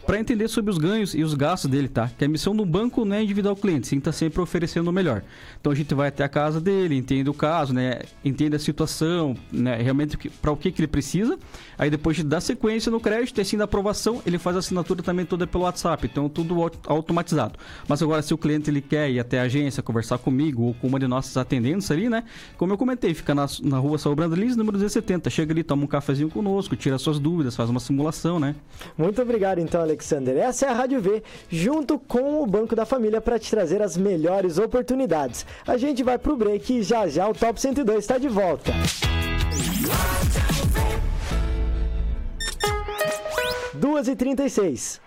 para entender sobre os ganhos e os gastos dele, tá? Que a missão do banco não é endividar o cliente, sim, tá sempre oferecendo o melhor. Então a gente vai até a casa dele, entende o caso, né? Entende a situação, né? Realmente para o que ele precisa. Aí depois de dar sequência no crédito e assim da aprovação, ele faz a assinatura também toda pelo WhatsApp. Então tudo automatizado. Mas agora se o cliente ele quer ir até a agência, conversar comigo ou com uma de nossas atendentes ali, né? Como eu comentei, fica na rua Saúl Brandaliz, número 270. Chega ali, toma um cafezinho conosco, tira suas dúvidas, faz uma simulação, né? Muito obrigado então, Alexander. Essa é a Rádio V, junto com o Banco da Família, para te trazer as melhores oportunidades. A gente vai pro break e já o Top 102 está de volta. 2h36.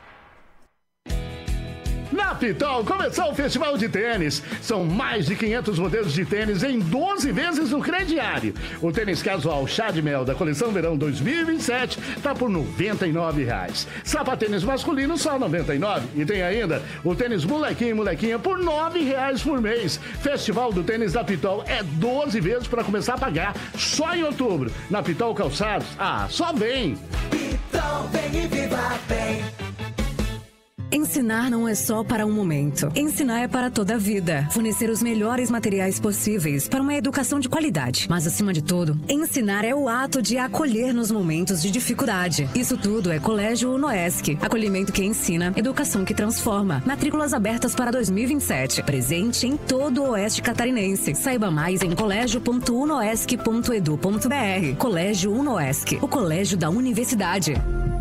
Na Pitol começou o Festival de Tênis. São mais de 500 modelos de tênis em 12 vezes no crediário. O tênis casual Chá de Mel da coleção Verão 2027 tá por R$ 99,00. Sapatênis masculino só R$ 99,00. E tem ainda o tênis molequinho e molequinha por R$ 9,00 por mês. Festival do Tênis da Pitol é 12 vezes para começar a pagar só em outubro. Na Pitol Calçados, só vem! Pitol, vem e viva bem! Ensinar não é só para um momento. Ensinar é para toda a vida. Fornecer os melhores materiais possíveis para uma educação de qualidade. Mas, acima de tudo, ensinar é o ato de acolher nos momentos de dificuldade. Isso tudo é Colégio UNOESC. Acolhimento que ensina, educação que transforma. Matrículas abertas para 2027. Presente em todo o Oeste Catarinense. Saiba mais em colégio.unoesc.edu.br. Colégio UNOESC, o colégio da universidade.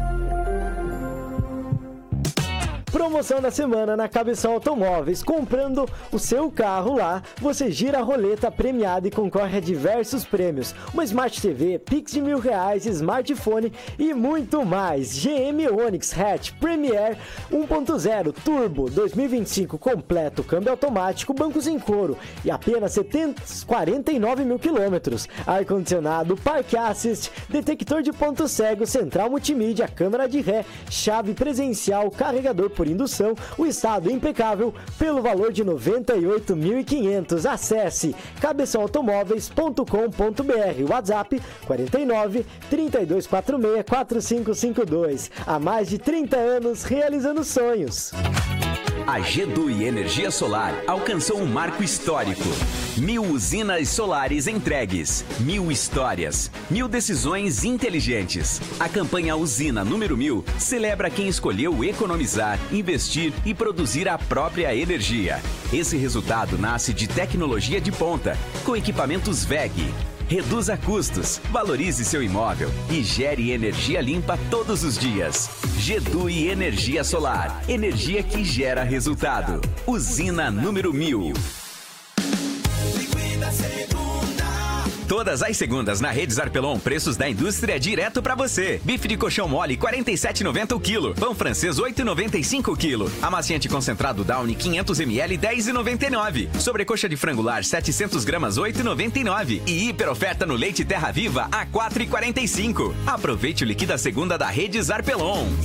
Promoção da semana na Cabeção Automóveis. Comprando o seu carro lá, você gira a roleta premiada e concorre a diversos prêmios. Uma Smart TV, Pix de R$1.000, smartphone e muito mais. GM Onix Hatch Premier 1.0 Turbo 2025 completo, câmbio automático, bancos em couro e apenas 49 mil quilômetros. Ar-condicionado, Park Assist, detector de ponto cego, central multimídia, câmera de ré, chave presencial, carregador por indução, o estado impecável, pelo valor de R$ 98.500. Acesse cabeçãoautomóveis.com.br. WhatsApp 49 3246 4552. Há mais de 30 anos realizando sonhos. A Gedui Energia Solar alcançou um marco histórico. 1000 usinas solares entregues, 1000 histórias, 1000 decisões inteligentes. A campanha Usina número 1000 celebra quem escolheu economizar, investir e produzir a própria energia. Esse resultado nasce de tecnologia de ponta, com equipamentos WEG. Reduza custos, valorize seu imóvel e gere energia limpa todos os dias. Gedui Energia Solar. Energia que gera resultado. Usina número 1000. Todas as segundas na Rede Zarpelon, preços da indústria direto pra você. Bife de colchão mole, R$ 47,90 o quilo. Pão francês, R$ 8,95 o quilo. Amaciante concentrado Downy, 500 ml, R$ 10,99. Sobrecoxa de frangular, 700 gramas, R$ 8,99. E hiper oferta no leite Terra Viva, a R$ 4,45. Aproveite o liquida segunda da Rede Zarpelon.